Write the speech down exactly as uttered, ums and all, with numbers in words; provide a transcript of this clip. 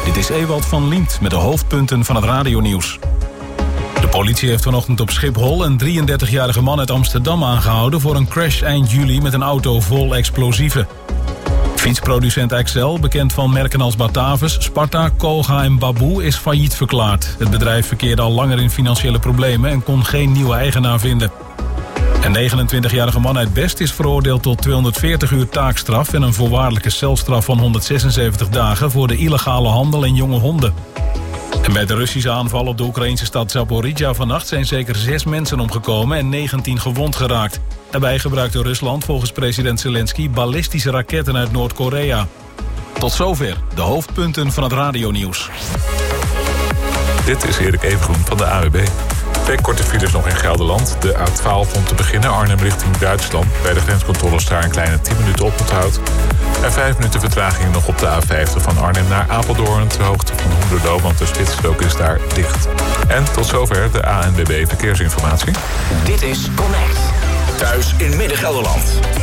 Dit is Ewald van Liemt met de hoofdpunten van het radionieuws. De politie heeft vanochtend op Schiphol een drieëndertigjarige man uit Amsterdam aangehouden voor een crash eind juli met een auto vol explosieven. Fietsproducent Excel, bekend van merken als Batavus, Sparta, Koga en Baboe, is failliet verklaard. Het bedrijf verkeerde al langer in financiële problemen en kon geen nieuwe eigenaar vinden. Een negenentwintigjarige man uit Best is veroordeeld tot tweehonderdveertig uur taakstraf en een voorwaardelijke celstraf van honderdzesenzeventig dagen voor de illegale handel in jonge honden. En bij de Russische aanval op de Oekraïnse stad Zaporizhzhia vannacht zijn zeker zes mensen omgekomen en negentien gewond geraakt. Daarbij gebruikte Rusland volgens president Zelensky ballistische raketten uit Noord-Korea. Tot zover de hoofdpunten van het radionieuws. Dit is Erik Evengroen van de A W B. Twee korte files nog in Gelderland. De A twaalf om te beginnen Arnhem richting Duitsland. Bij de grenscontroles daar een kleine tien minuten oponthoud. En vijf minuten vertraging nog op de A vijftig van Arnhem naar Apeldoorn. Ter hoogte van Hoenderloo, want de spitsstrook is daar dicht. En tot zover de A N W B Verkeersinformatie. Dit is Connect. Thuis in Midden-Gelderland.